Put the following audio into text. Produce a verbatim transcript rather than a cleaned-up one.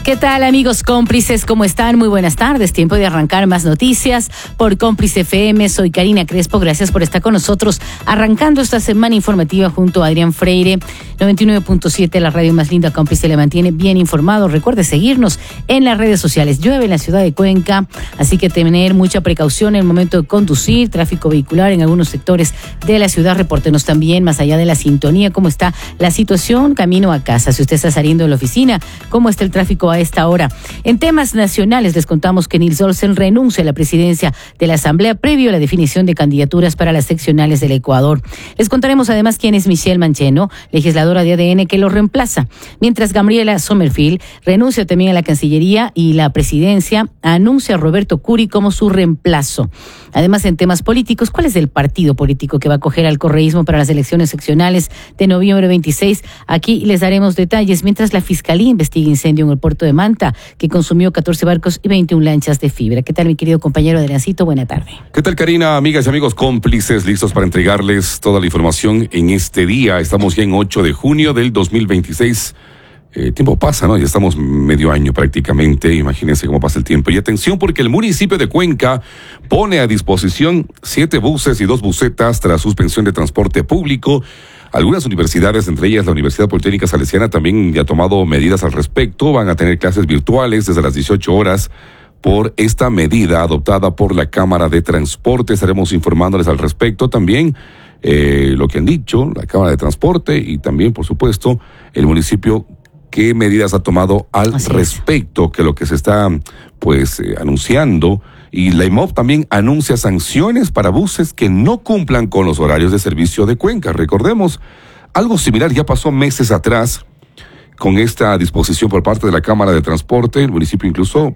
¿Qué tal, amigos cómplices? ¿Cómo están? Muy buenas tardes. Tiempo de arrancar más noticias por Cómplice F M. Soy Karina Crespo. Gracias por estar con nosotros arrancando esta semana informativa junto a Adrián Freire. noventa y nueve punto siete, la radio más linda. Cómplice le mantiene bien informado. Recuerde seguirnos en las redes sociales. Llueve en la ciudad de Cuenca, así que tener mucha precaución en el momento de conducir. Tráfico vehicular en algunos sectores de la ciudad. Repórtenos también, más allá de la sintonía, cómo está la situación camino a casa. Si usted está saliendo de la oficina, cómo está el tráfico a esta hora. En temas nacionales, les contamos que Nils Olsen renuncia a la presidencia de la Asamblea previo a la definición de candidaturas para las seccionales del Ecuador. Les contaremos además quién es Michelle Mancheno, legisladora de A D N, que lo reemplaza. Mientras Gabriela Sommerfield renuncia también a la Cancillería y la presidencia, anuncia a Roberto Curi como su reemplazo. Además, en temas políticos, ¿cuál es el partido político que va a acoger al correísmo para las elecciones seccionales de noviembre veintiséis? Aquí les daremos detalles, mientras la Fiscalía investiga incendio en el puerto de Manta, que consumió catorce barcos y veintiuna lanchas de fibra. ¿Qué tal, mi querido compañero Adriancito? Buena tarde. ¿Qué tal, Karina? Amigas y amigos cómplices, listos para entregarles toda la información en este día. Estamos ya en ocho de junio del dos mil veintiséis. El eh, tiempo pasa, ¿no? Ya estamos medio año prácticamente. Imagínense cómo pasa el tiempo. Y atención, porque el municipio de Cuenca pone a disposición siete buses y dos busetas tras suspensión de transporte público. Algunas universidades, entre ellas la Universidad Politécnica Salesiana, también ya ha tomado medidas al respecto. Van a tener clases virtuales desde las dieciocho horas por esta medida adoptada por la Cámara de Transporte. Estaremos informándoles al respecto también eh, lo que han dicho la Cámara de Transporte y también, por supuesto, el municipio, qué medidas ha tomado al Así respecto, es. que lo que se está pues eh, anunciando. Y la I M O P también anuncia sanciones para buses que no cumplan con los horarios de servicio de Cuenca. Recordemos, algo similar ya pasó meses atrás con esta disposición por parte de la Cámara de Transporte. El municipio incluso